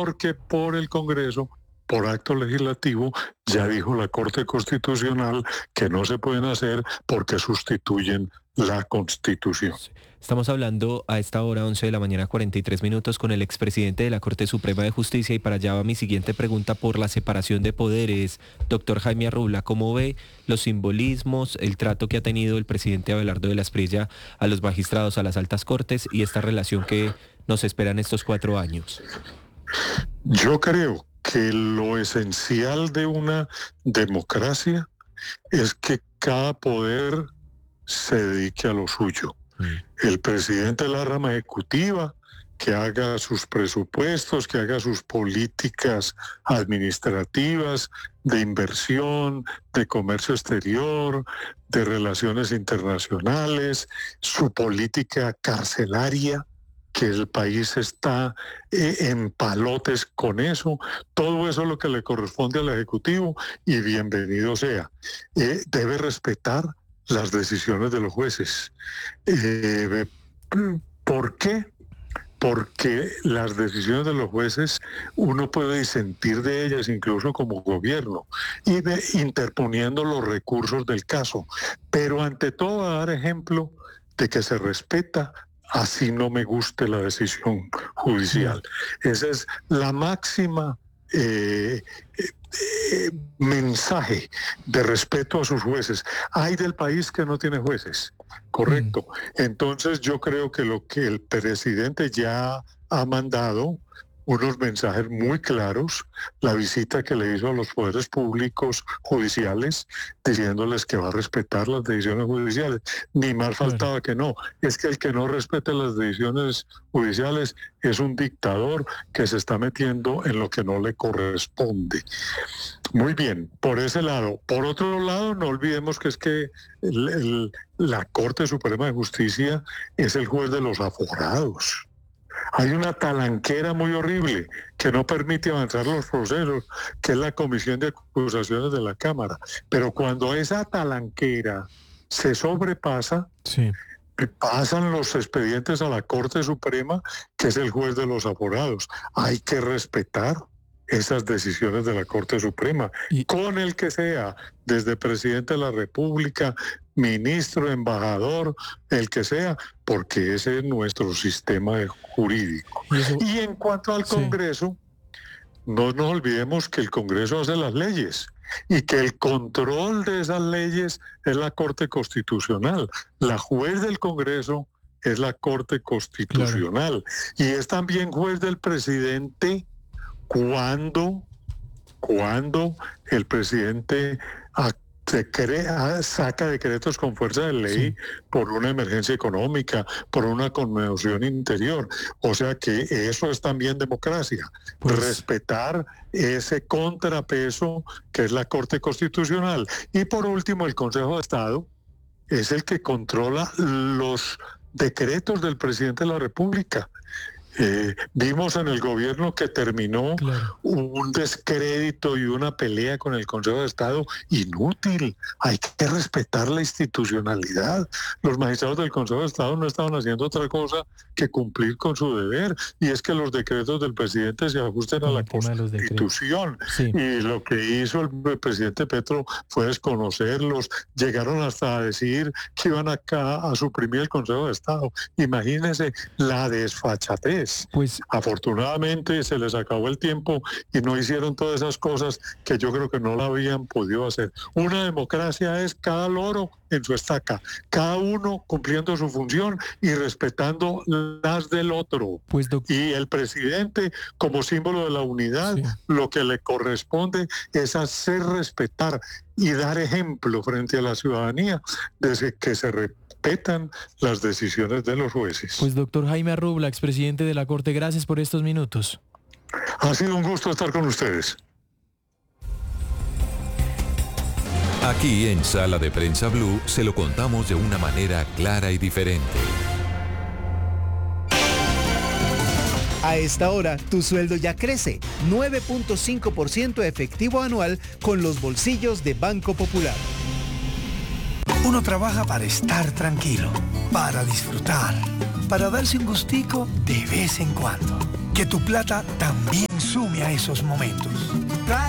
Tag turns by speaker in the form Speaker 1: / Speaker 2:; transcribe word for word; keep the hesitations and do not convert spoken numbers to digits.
Speaker 1: porque por el Congreso, por acto legislativo, ya dijo la Corte Constitucional que no se pueden hacer porque sustituyen la Constitución.
Speaker 2: Estamos hablando a esta hora, once de la mañana, cuarenta y tres minutos, con el expresidente de la Corte Suprema de Justicia, y para allá va mi siguiente pregunta por la separación de poderes. Doctor Jaime Arrubla, ¿cómo ve los simbolismos, el trato que ha tenido el presidente Abelardo de la Espriella a los magistrados, a las altas cortes, y esta relación que nos espera en estos cuatro años?
Speaker 1: Yo creo que lo esencial de una democracia es que cada poder se dedique a lo suyo. El presidente de la rama ejecutiva que haga sus presupuestos, que haga sus políticas administrativas, de inversión, de comercio exterior, de relaciones internacionales, su política carcelaria, que el país está eh, en palotes con eso. Todo eso es lo que le corresponde al Ejecutivo y bienvenido sea. Eh, debe respetar las decisiones de los jueces. Eh, ¿Por qué? Porque las decisiones de los jueces uno puede disentir de ellas incluso como gobierno y de, interponiendo los recursos del caso. Pero ante todo a dar ejemplo de que se respeta, así no me guste la decisión judicial. Esa es la máxima eh, eh, mensaje de respeto a sus jueces. Hay del país que no tiene jueces, correcto. Entonces yo creo que lo que el presidente ya ha mandado unos mensajes muy claros, la visita que le hizo a los poderes públicos judiciales, diciéndoles que va a respetar las decisiones judiciales. Ni más faltaba que no. Es que el que no respete las decisiones judiciales es un dictador que se está metiendo en lo que no le corresponde. Muy bien, por ese lado. Por otro lado, no olvidemos que es que el, el, la Corte Suprema de Justicia es el juez de los aforados. Hay una talanquera muy horrible que no permite avanzar los procesos, que es la Comisión de Acusaciones de la Cámara. Pero cuando esa talanquera se sobrepasa, sí, pasan los expedientes a la Corte Suprema, que es el juez de los aforados. Hay que respetar esas decisiones de la Corte Suprema, y con el que sea, desde presidente de la República, ministro, embajador, el que sea, porque ese es nuestro sistema jurídico. Y, eso, y en cuanto al Congreso, sí, no nos olvidemos que el Congreso hace las leyes y que el control de esas leyes es la Corte Constitucional. La juez del Congreso es la Corte Constitucional, claro, y es también juez del presidente cuando, cuando el presidente se crea, saca decretos con fuerza de ley, sí, por una emergencia económica, por una conmoción interior. O sea que eso es también democracia, pues, respetar ese contrapeso que es la Corte Constitucional. Y por último, el Consejo de Estado es el que controla los decretos del presidente de la República. Eh, vimos en el gobierno que terminó, claro, un descrédito y una pelea con el Consejo de Estado inútil. Hay que respetar la institucionalidad. Los magistrados del Consejo de Estado no estaban haciendo otra cosa que cumplir con su deber, y es que los decretos del presidente se ajusten a la Constitución. Sí. Y lo que hizo el presidente Petro fue desconocerlos. Llegaron hasta a decir que iban acá a suprimir el Consejo de Estado. Imagínense la desfachatez. Pues afortunadamente se les acabó el tiempo y no hicieron todas esas cosas que yo creo que no la habían podido hacer. Una democracia es cada loro en su estaca, cada uno cumpliendo su función y respetando las del otro. Pues, y el presidente, como símbolo de la unidad, sí, lo que le corresponde es hacer respetar y dar ejemplo frente a la ciudadanía de que se respetan las decisiones de los jueces.
Speaker 3: Pues doctor Jaime Arrubla, expresidente de la Corte, gracias por estos minutos.
Speaker 1: Ha sido un gusto estar con ustedes.
Speaker 4: Aquí en Sala de Prensa Blue se lo contamos de una manera clara y diferente.
Speaker 5: A esta hora, tu sueldo ya crece, nueve punto cinco por ciento efectivo anual con los bolsillos de Banco Popular.
Speaker 6: Uno trabaja para estar tranquilo, para disfrutar, para darse un gustico de vez en cuando. Que tu plata también sume a esos momentos.